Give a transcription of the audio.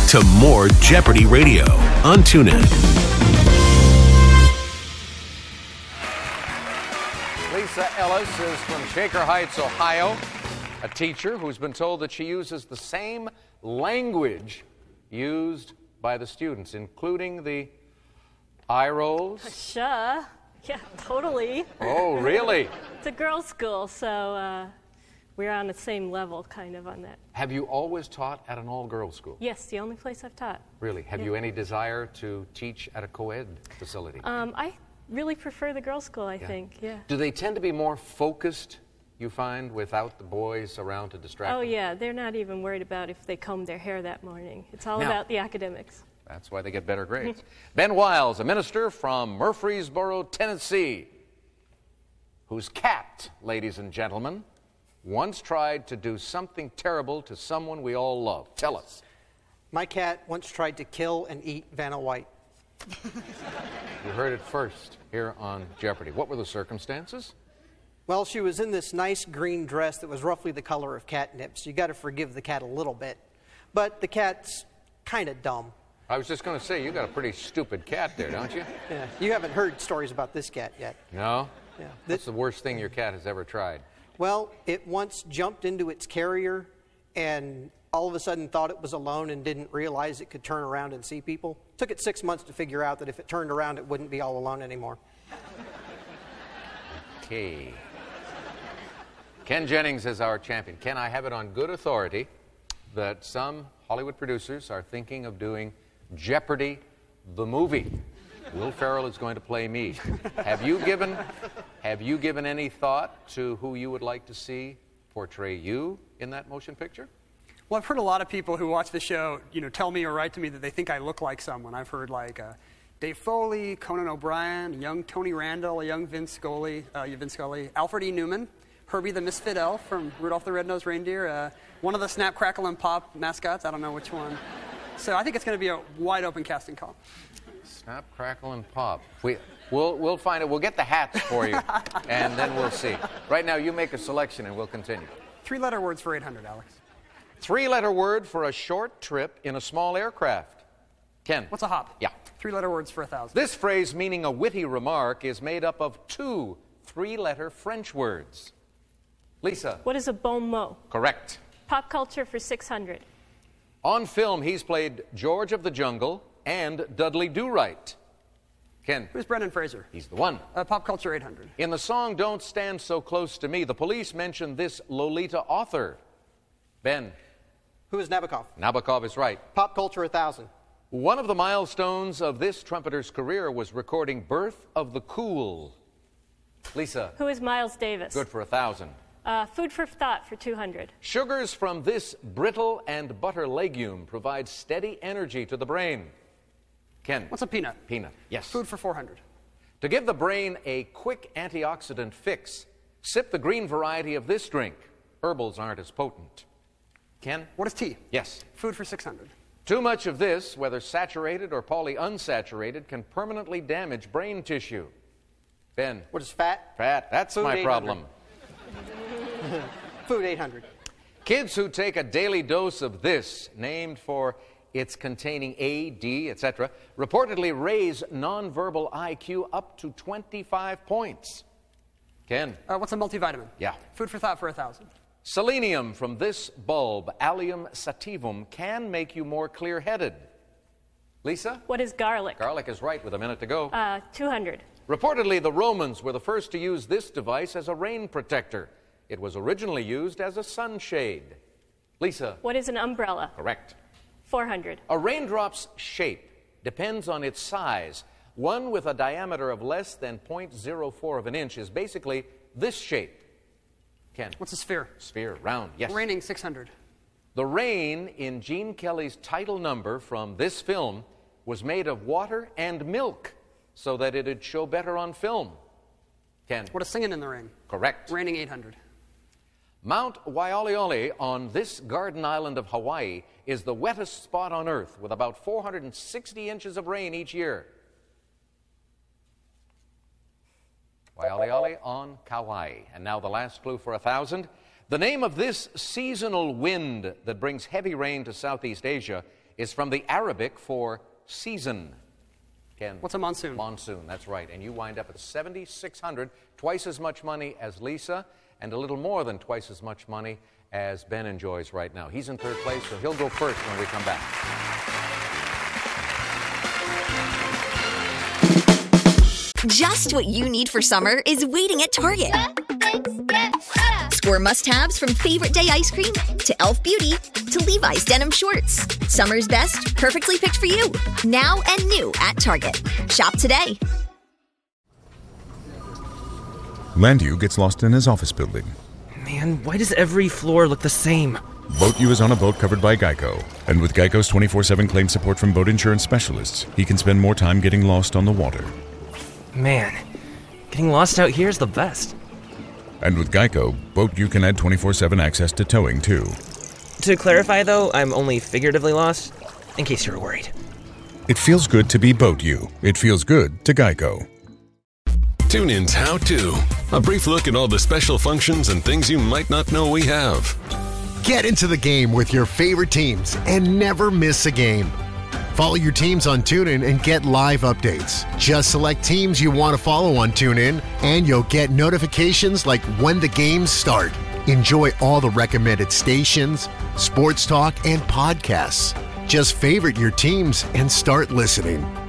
to more Jeopardy Radio on TuneIn. Lisa Ellis is from Shaker Heights, Ohio, a teacher who's been told that she uses the same language used by the students, including the eye rolls. Sure. Yeah, totally. Oh, really? It's a girls' school, so we're on the same level, kind of, on that. Have you always taught at an all-girls school? Yes, the only place I've taught. Really? Have you any desire to teach at a co-ed facility? I really prefer the girls' school, I think, yeah. Do they tend to be more focused, you find, without the boys around to distract them? Oh, yeah, they're not even worried about if they comb their hair that morning. It's all about the academics. That's why they get better grades. Ben Wiles, a minister from Murfreesboro, Tennessee, whose cat, ladies and gentlemen, once tried to do something terrible to someone we all love. Tell us. My cat once tried to kill and eat Vanna White. You heard it first here on Jeopardy. What were the circumstances? Well, she was in this nice green dress that was roughly the color of catnip, so you got to forgive the cat a little bit. But the cat's kind of dumb. I was just going to say, you got a pretty stupid cat there, don't you? Yeah. You haven't heard stories about this cat yet. No? Yeah. What's the worst thing your cat has ever tried? Well, it once jumped into its carrier and all of a sudden thought it was alone and didn't realize it could turn around and see people. It took it 6 months to figure out that if it turned around, it wouldn't be all alone anymore. Okay. Ken Jennings is our champion. Ken, I have it on good authority that some Hollywood producers are thinking of doing Jeopardy, the movie. Will Ferrell is going to play me. Have you given any thought to who you would like to see portray you in that motion picture? Well, I've heard a lot of people who watch the show, tell me or write to me that they think I look like someone. I've heard like Dave Foley, Conan O'Brien, a young Tony Randall, a young Vince Scully, Alfred E. Newman, Herbie the Misfit Elf from Rudolph the Red-Nosed Reindeer, one of the Snap, Crackle, and Pop mascots. I don't know which one. So I think it's going to be a wide-open casting call. Snap, Crackle, and Pop. We'll find it. We'll get the hats for you, and then we'll see. Right now, you make a selection, and we'll continue. 3-letter words for 800, Alex. 3-letter word for a short trip in a small aircraft. Ken. What's a hop? Yeah. 3-letter words for 1,000. This phrase, meaning a witty remark, is made up of 2 3-letter French words. Lisa. What is a bon mot? Correct. Pop culture for 600. On film, he's played George of the Jungle and Dudley Do-Right. Ken. Who's Brendan Fraser? He's the one. Pop culture 800. In the song Don't Stand So Close to Me, the Police mentioned this Lolita author. Ben. Who is Nabokov? Nabokov is right. Pop culture 1,000. One of the milestones of this trumpeter's career was recording Birth of the Cool. Lisa. Who is Miles Davis? Good for 1,000. Food for thought for 200. Sugars from this brittle and butter legume provide steady energy to the brain. Ken. What's a peanut? Peanut, yes. Food for 400. To give the brain a quick antioxidant fix, sip the green variety of this drink. Herbals aren't as potent. Ken. What is tea? Yes. Food for 600. Too much of this, whether saturated or polyunsaturated, can permanently damage brain tissue. Ben. What is fat? Fat. That's Food my 800. problem. Food 800. Kids who take a daily dose of this, named for its containing A, D, etc., reportedly raise nonverbal IQ up to 25 points. Ken. What's a multivitamin? Yeah. Food for thought for 1,000. Selenium from this bulb, Allium sativum, can make you more clear-headed. Lisa? What is garlic? Garlic is right with a minute to go. 200. Reportedly, the Romans were the first to use this device as a rain protector. It was originally used as a sunshade. Lisa? What is an umbrella? Correct. 400. A raindrop's shape depends on its size. One with a diameter of less than 0.04 of an inch is basically this shape. Ken? What's a sphere? Sphere, round, yes. Raining 600. The rain in Gene Kelly's title number from this film was made of water and milk so that it'd show better on film. Ken? What is singing in the rain? Correct. Raining 800. Mount Waialeole on this garden island of Hawaii is the wettest spot on Earth with about 460 inches of rain each year. Waialeole on Kauai. And now the last clue for 1,000. The name of this seasonal wind that brings heavy rain to Southeast Asia is from the Arabic for season. Ken, What's a monsoon? Monsoon, that's right. And you wind up at $7,600, twice as much money as Lisa, and a little more than twice as much money as Ben enjoys right now. He's in third place, so he'll go first when we come back. Just what you need for summer is waiting at Target. Score must-haves from favorite day ice cream to Elf Beauty to Levi's denim shorts. Summer's best, perfectly picked for you. Now and new at Target. Shop today. Landu gets lost in his office building. Man, why does every floor look the same? Boat U is on a boat covered by Geico. And with Geico's 24/7 claim support from boat insurance specialists, he can spend more time getting lost on the water. Man, getting lost out here is the best. And with Geico, Boat U can add 24/7 access to towing, too. To clarify, though, I'm only figuratively lost, in case you were worried. It feels good to be Boat U. It feels good to Geico. TuneIn's How To. A brief look at all the special functions and things you might not know we have. Get into the game with your favorite teams and never miss a game. Follow your teams on TuneIn and get live updates. Just select teams you want to follow on TuneIn, and you'll get notifications like when the games start. Enjoy all the recommended stations, sports talk, and podcasts. Just favorite your teams and start listening.